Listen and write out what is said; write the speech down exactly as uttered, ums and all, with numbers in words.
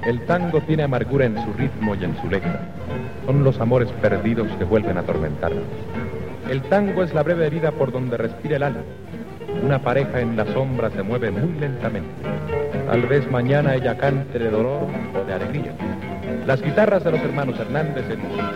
El tango tiene amargura en su ritmo y en su letra. Son los amores perdidos que vuelven a atormentarnos. El tango es la breve herida por donde respira el alma. Una pareja en la sombra se mueve muy lentamente. Tal vez mañana ella cante de dolor o de alegría. Las guitarras de los hermanos Hernández en